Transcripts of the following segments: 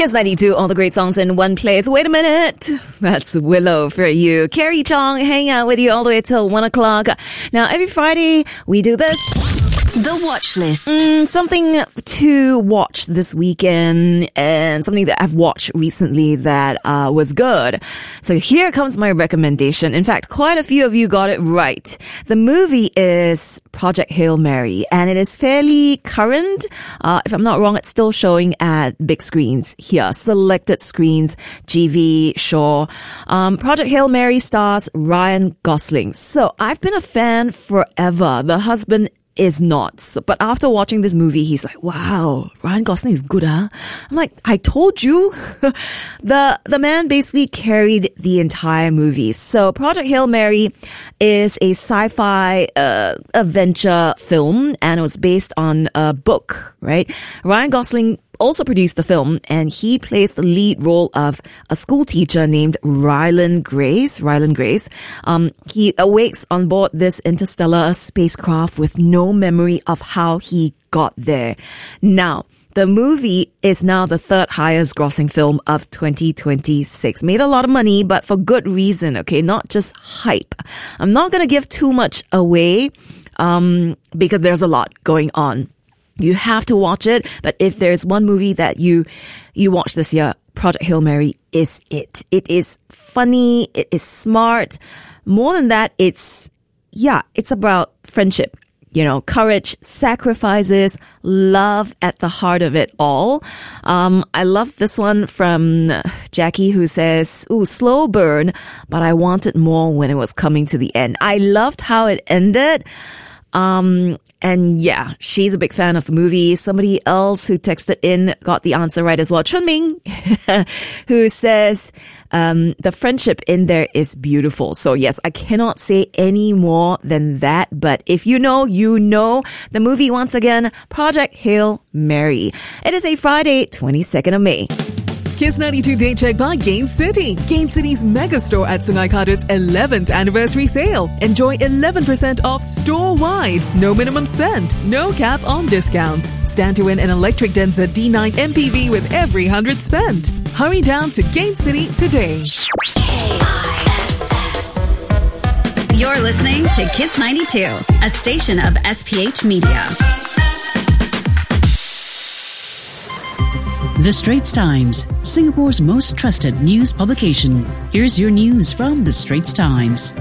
Kids 92, all the great songs in one place. Wait a minute. That's Willow for you. Carrie Chong hanging out with you all the way till 1 o'clock. Now, every Friday, we do this. The Watch List. Something to watch this weekend and something that I've watched recently that was good. So here comes my recommendation. In fact, quite a few of you got it right. The movie is Project Hail Mary, and it is fairly current. If I'm not wrong, it's still showing at big screens here. Selected screens, GV, Shaw. Project Hail Mary stars Ryan Gosling. So I've been a fan forever. The husband is not. So, but after watching this movie, he's like, wow, Ryan Gosling is good, huh? I'm like, I told you. The man basically carried the entire movie. So Project Hail Mary is a sci-fi adventure film, and it was based on a book, right? Ryan Gosling also produced the film, and he plays the lead role of a school teacher named Ryland Grace. He awakes on board this interstellar spacecraft with no memory of how he got there. Now, the movie is now the third highest grossing film of 2026. Made a lot of money, but for good reason, okay? Not just hype. I'm not going to give too much away, because there's a lot going on. You have to watch it, but if there's one movie that you watch this year, Project Hail Mary is it. It is funny, it is smart. More than that, it's about friendship, courage, sacrifices, love at the heart of it all. I love this one from Jackie, who says, ooh, slow burn, but I wanted more when it was coming to the end. I loved how it ended. And yeah, she's a big fan of the movie. Somebody else who texted in got the answer right as well. Chun Ming, who says, the friendship in there is beautiful. So yes, I cannot say any more than that. But if you know, the movie once again, Project Hail Mary. It is a Friday, 22nd of May. Kiss 92 Day Check by Gain City. Gain City's mega store at Sungai Kadut's 11th anniversary sale. Enjoy 11% off store-wide. No minimum spend. No cap on discounts. Stand to win an electric Denza D9 MPV with every 100 spent. Hurry down to Gain City today. You're listening to Kiss 92, a station of SPH Media. The Straits Times, Singapore's most trusted news publication. Here's your news from The Straits Times.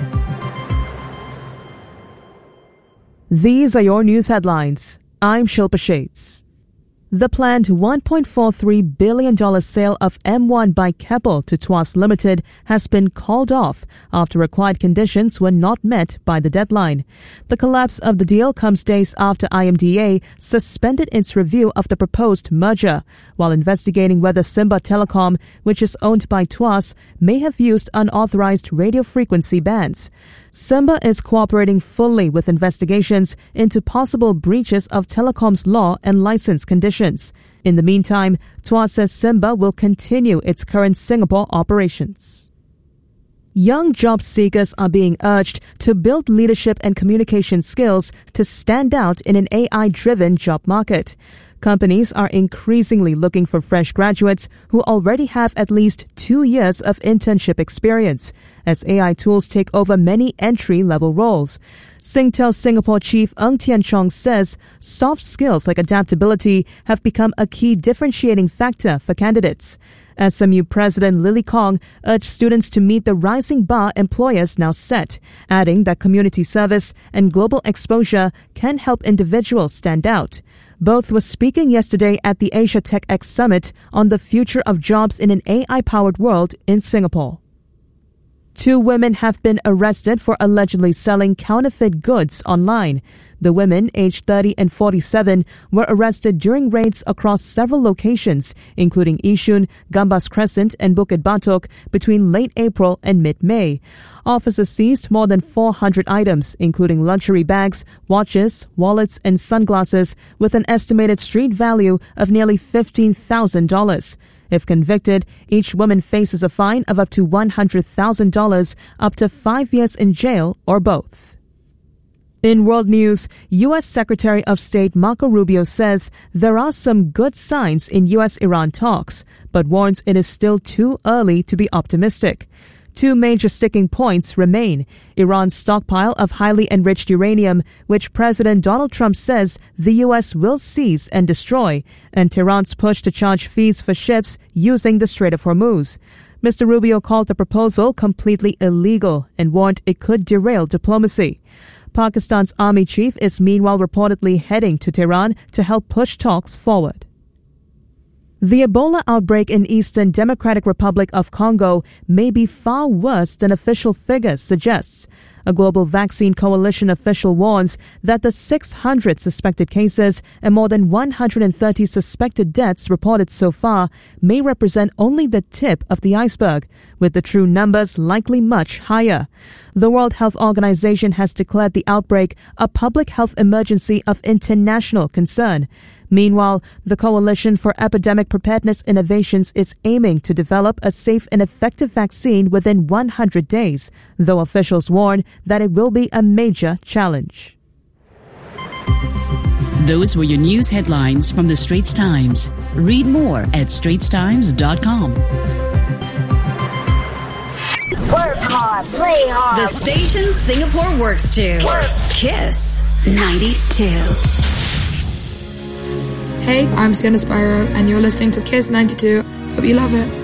These are your news headlines. I'm Shilpa Shades. The planned $1.43 billion sale of M1 by Keppel to Tuas Limited has been called off after required conditions were not met by the deadline. The collapse of the deal comes days after IMDA suspended its review of the proposed merger, while investigating whether Simba Telecom, which is owned by Tuas, may have used unauthorized radio frequency bands. Simba is cooperating fully with investigations into possible breaches of Telecom's law and license conditions. In the meantime, Tuas says Simba will continue its current Singapore operations. Young job seekers are being urged to build leadership and communication skills to stand out in an AI-driven job market. Companies are increasingly looking for fresh graduates who already have at least 2 years of internship experience, as AI tools take over many entry-level roles. Singtel Singapore Chief Ng Tian Chong says soft skills like adaptability have become a key differentiating factor for candidates. SMU President Lily Kong urged students to meet the rising bar employers now set, adding that community service and global exposure can help individuals stand out. Both were speaking yesterday at the Asia Tech X Summit on the future of jobs in an AI-powered world in Singapore. 2 women have been arrested for allegedly selling counterfeit goods online. The women, aged 30 and 47, were arrested during raids across several locations, including Yishun, Gambas Crescent, and Bukit Batok, between late April and mid-May. Officers seized more than 400 items, including luxury bags, watches, wallets, and sunglasses, with an estimated street value of nearly $15,000. If convicted, each woman faces a fine of up to $100,000, up to 5 years in jail, or both. In world news, U.S. Secretary of State Marco Rubio says there are some good signs in U.S.-Iran talks, but warns it is still too early to be optimistic. Two major sticking points remain: Iran's stockpile of highly enriched uranium, which President Donald Trump says the U.S. will seize and destroy, and Tehran's push to charge fees for ships using the Strait of Hormuz. Mr. Rubio called the proposal completely illegal and warned it could derail diplomacy. Pakistan's army chief is meanwhile reportedly heading to Tehran to help push talks forward. The Ebola outbreak in Eastern Democratic Republic of Congo may be far worse than official figures suggests. A global vaccine coalition official warns that the 600 suspected cases and more than 130 suspected deaths reported so far may represent only the tip of the iceberg, with the true numbers likely much higher. The World Health Organization has declared the outbreak a public health emergency of international concern. Meanwhile, the Coalition for Epidemic Preparedness Innovations is aiming to develop a safe and effective vaccine within 100 days, though officials warn that it will be a major challenge. Those were your news headlines from the Straits Times. Read more at straitstimes.com. Work hard, play hard. The station Singapore works to. Work. Kiss 92. Hey, I'm Sienna Spyro, and you're listening to Kiss 92. Hope you love it.